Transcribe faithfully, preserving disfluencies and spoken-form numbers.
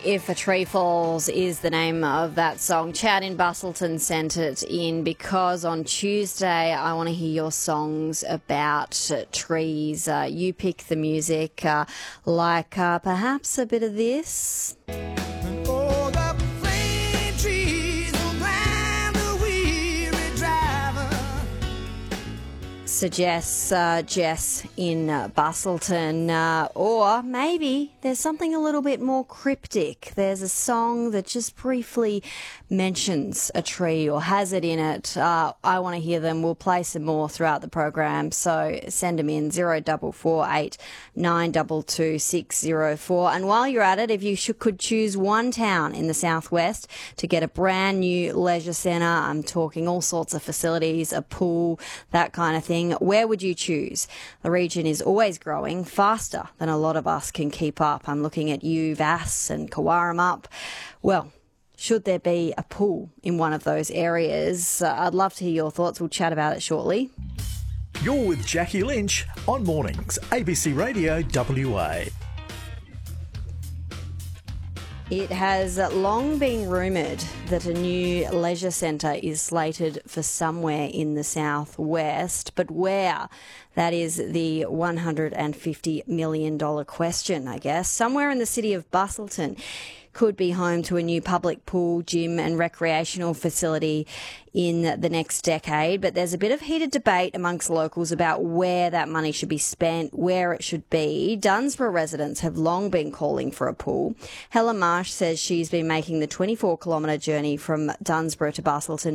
If a Tree Falls is the name of that song. Chad in Bustleton sent it in because on Tuesday I want to hear your songs about uh, trees. Uh, you pick the music, uh, like uh, perhaps a bit of this. Suggests uh, Jess in uh, Bustleton, uh, or maybe there's something a little bit more cryptic. There's a song that just briefly mentions a tree or has it in it. Uh, I want to hear them. We'll play some more throughout the program, so send them in zero double four eight nine double two six zero four. And while you're at it, if you should, could choose one town in the southwest to get a brand new leisure centre, I'm talking all sorts of facilities, a pool, that kind of thing. Where would you choose? The region is always growing faster than a lot of us can keep up. I'm looking at you, Vass and Kawarram. Well, should there be a pool in one of those areas? Uh, I'd love to hear your thoughts. We'll chat about it shortly. You're with Jackie Lynch on Mornings, A B C Radio W A. It has long been rumoured that a new leisure centre is slated for somewhere in the southwest, but where? That is the one hundred fifty million dollars question, I guess. Somewhere in the city of Bustleton could be home to a new public pool, gym and recreational facility in the next decade. But there's a bit of heated debate amongst locals about where that money should be spent, where it should be. Dunsborough residents have long been calling for a pool. Helen Marsh says she's been making the twenty-four kilometre journey from Dunsborough to Bustleton